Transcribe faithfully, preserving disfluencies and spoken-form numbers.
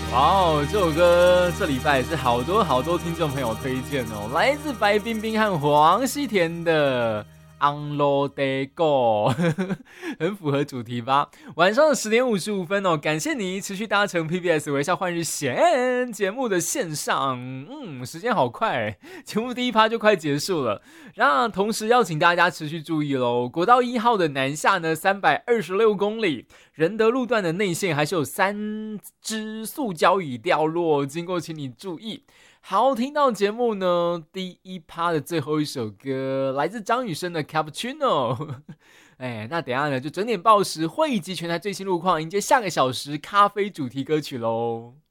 哇哦，这首歌这礼拜也是好多好多听众朋友推荐哦，来自白冰冰和黄西田的《On Low Day Go》，很符合主题吧？晚上十点五十五分哦，感谢你持续搭乘 P B S 微笑换日线节目的线上，嗯，时间好快，节目第一趴就快结束了。那同时要请大家持续注意喽，国道一号的南下呢，三百二十六公里。仁德路段的内线还是有三只塑胶椅掉落，经过请你注意。好，听到节目呢，第一趴的最后一首歌来自张雨生的 Cappuccino。哎，那等一下呢就整点报时，汇集全台最新路况，迎接下个小时咖啡主题歌曲喽。